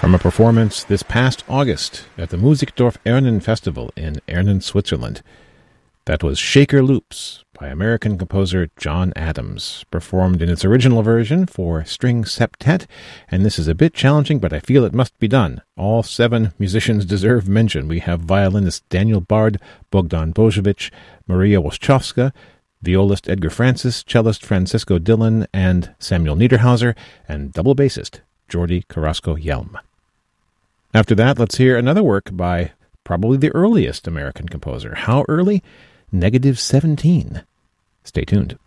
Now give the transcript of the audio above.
From a performance this past August at the Musikdorf Ernen Festival in Ernen, Switzerland. That was Shaker Loops by American composer John Adams, performed in its original version for string septet, and this is a bit challenging, but I feel it must be done. All 7 musicians deserve mention. We have violinist Daniel Bard, Bogdan Bojovic, Maria Wachowska, violist Edgar Francis, cellist Francisco Dillon, and Samuel Niederhauser, and double bassist Jordi Carrasco-Yelm. After that, let's hear another work by probably the earliest American composer. How early? Negative 17. Stay tuned.